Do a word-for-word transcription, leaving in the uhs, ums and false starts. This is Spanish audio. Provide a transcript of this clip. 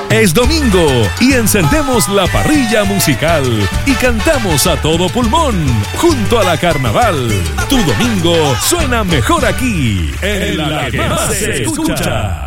Es domingo y encendemos la parrilla musical y cantamos a todo pulmón junto a la Carnaval. Tu domingo suena mejor aquí, en la que más se escucha.